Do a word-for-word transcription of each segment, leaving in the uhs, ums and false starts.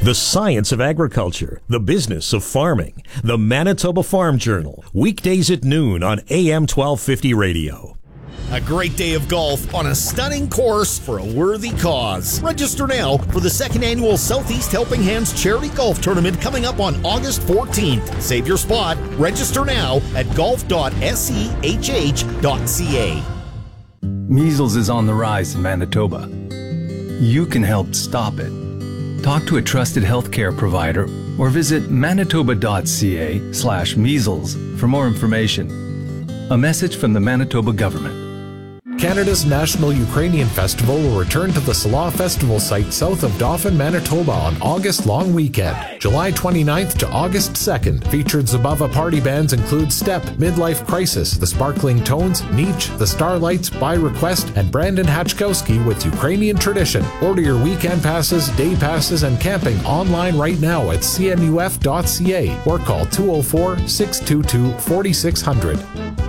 The science of agriculture, the business of farming. The Manitoba Farm Journal, weekdays at noon on A M twelve fifty radio. A great day of golf on a stunning course for a worthy cause. Register now for the second annual Southeast Helping Hands Charity Golf Tournament coming up on August fourteenth. Save your spot. Register now at golf dot sehh dot c a. Measles is on the rise in Manitoba. You can help stop it. Talk to a trusted healthcare provider or visit manitoba dot c a slash measles for more information. A message from the Manitoba government. Canada's National Ukrainian Festival will return to the Salah Festival site south of Dauphin, Manitoba on August long weekend. July twenty-ninth to August second. Featured Zabava party bands include Step, Midlife Crisis, The Sparkling Tones, Nietzsche, The Starlights, By Request, and Brandon Hachkowski with Ukrainian Tradition. Order your weekend passes, day passes, and camping online right now at c n u f dot c a or call two oh four, six two two, four six zero zero.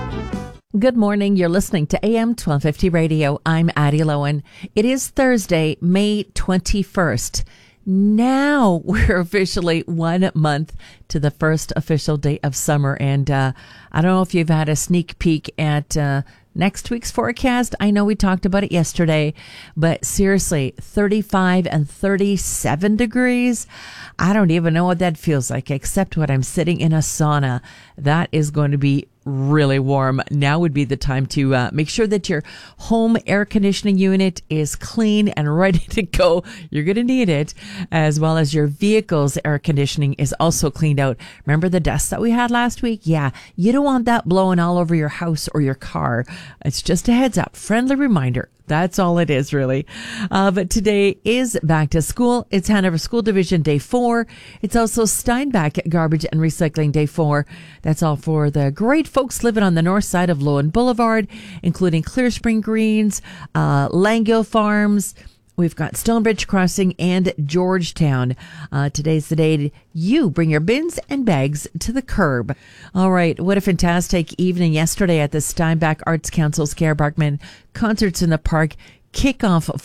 Good morning. You're listening to A M twelve fifty Radio. I'm Addie Lowen. It is Thursday, May twenty-first. Now we're officially one month to the first official day of summer. And uh, I don't know if you've had a sneak peek at uh, next week's forecast. I know we talked about it yesterday, but seriously, thirty-five and thirty-seven degrees. I don't even know what that feels like, except when I'm sitting in a sauna. That is going to be really warm. Now would be the time to uh, make sure that your home air conditioning unit is clean and ready to go. You're going to need it, as well as your vehicle's air conditioning is also cleaned out. Remember the dust that we had last week? Yeah, you don't want that blowing all over your house or your car. It's just a heads up, friendly reminder. That's all it is, really. Uh, but today is back to school. It's Hanover School Division Day four. It's also Steinbach Garbage and Recycling Day four. That's all for the great folks living on the north side of Lowen Boulevard, including Clear Spring Greens, uh, Langhill Farms. We've got Stonebridge Crossing and Georgetown. Uh, today's the day you bring your bins and bags to the curb. All right. What a fantastic evening yesterday at the Steinbach Arts Council Scare Barkman Concerts in the Park kickoff